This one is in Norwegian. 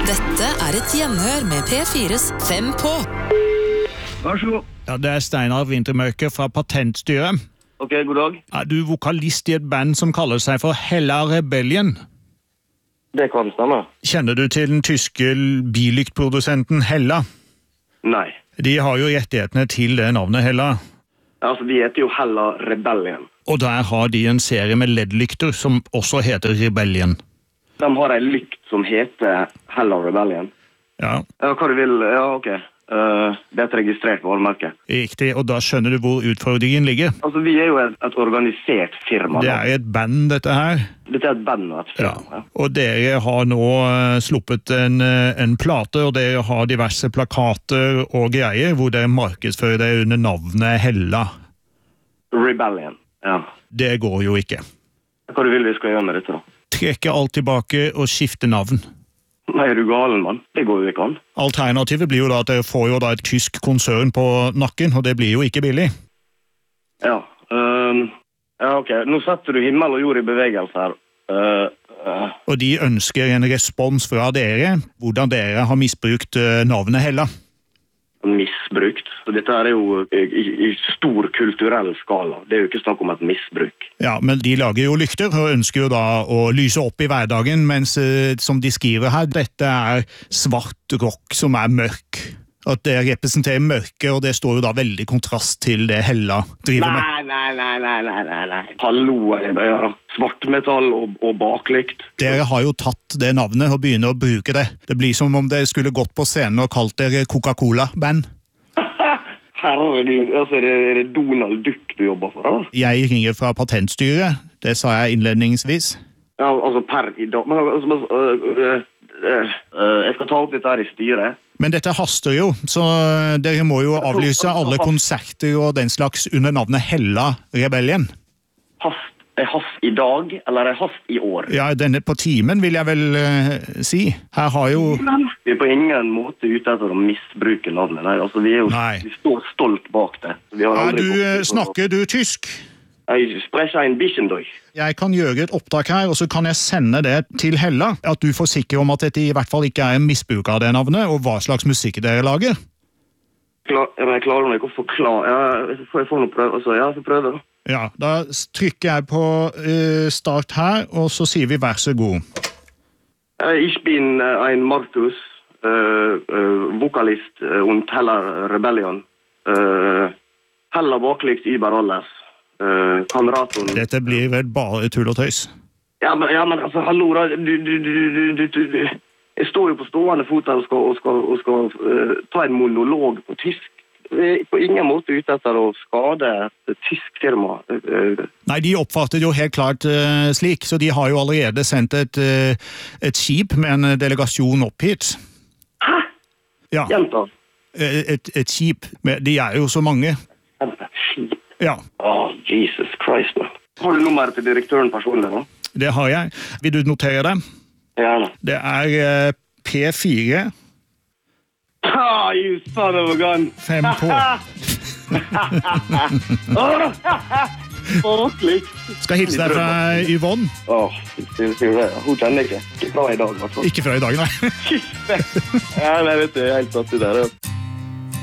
Dette et gjenhør med P4s 5 på. Vær så god. Ja, det Steinar Vintermørke fra Patentstyret. Ok, god dag. Du vokalist i et band som kaller seg for Hella Rebellion. Det kan stemme. Kjenner du til den tyske bilyktprodusenten Hella? Nei. De har jo rettighetene til det navnet Hella. Altså, de heter jo Hella Rebellion. Og der har de en serie med LED-lykter som også heter Rebellion. De har en lykt som heter Hella Rebellion. Ja. Ja, hva du vil? Ja, ok. Det et registrert varemerke. Riktig, og da skjønner du hvor utfordringen ligger. Altså, vi jo et organisert firma. Det et band, dette her. Dette et band og et firma. Ja. Og dere har nå sluppet en plate, og dere har diverse plakater og greier, hvor dere markedsfører det under navnet Hella. Rebellion, ja. Det går jo ikke. Hva du vil vi skal gjøre med dette da? Trekke alt tilbake og skifte navn. Nei, du galen, mann? Det går jo ikke an. Alternativet blir jo da at dere får jo da et tysk konsern på nakken, og det blir jo ikke billig. Ja, ok. Nå setter du himmel og jord i bevegelse her. Og de ønsker en respons fra dere, hvordan dere har misbrukt navnet Hella. Misbrukt. Så dette jo i stor kulturell skala. Det jo ikke snakk om et misbruk. Ja, men de lager jo lykter og ønsker jo da å lyse opp i hverdagen, mens som de skriver her, dette svart rock som mørk. At det representerer mørke, og det står jo da veldig kontrast til det Hella driver med. Nei. Hallo, svartmetall og baklykt. Dere har jo tatt det navnet og begynner å bruke det. Det blir som om dere skulle gått på scenen og kalt dere Coca-Cola-band. Herregud, altså det Donald Duck du jobber for, da? Jeg ringer fra Patentstyret, det sa jeg innledningsvis. Ja, altså per i dag. Men jeg skal ta opp dette her i styret. Men dette haster jo, så dere må jo avlyse alle konserter og den slags under navnet Hella Rebellion. Hast i dag, eller hast i år? Ja, denne på timen vil jeg vel si. Her har jo... Vi på ingen måte ute etter å misbruke navnet. Nei, altså vi vi står stolt bak det. Snakker du tysk? Jeg sprecher en bisschen durch. Jeg kan gjøre et opptak her, og så kan jeg sende det til Hella, at du forsikrer om at dette i hvert fall ikke en misbruk av det navnet, og hva slags musikk dere lager. Jeg klarer meg ikke å forklare. Jeg får noe prøve. Altså, jeg får prøve da. Ja, da trykker jeg på start her, og så sier vi vær så god. Ich bin ein Markus, Vokalist und Hella Rebellion. Hella baklykt über alles. Kameraten. Dette blir vel bare tull og tøys. Ja, men altså, hallo da, jeg står jo på stående fot her og skal ta en monolog på tysk. På ingen måte ute etter å skade et tysk firma. Nei, de oppfattet jo helt klart slik, så de har jo allerede sendt et skip med en delegasjon opp hit. Hæ? Ja. Jenta? Et skip, de jo så mange. Et skip? Ja. Jesus Christ, man. Har du nummeret til direktøren personlig, da? Det har jeg. Vil du notere det? Gjerne. Det P4. You son of a gun! 5 på. Skal hilse deg fra Yvonne? Hun kjenner ikke. Ikke fra i dag, i hvert fall. Ikke fra i dag, nei. Nei, vet du, jeg helt satt i der.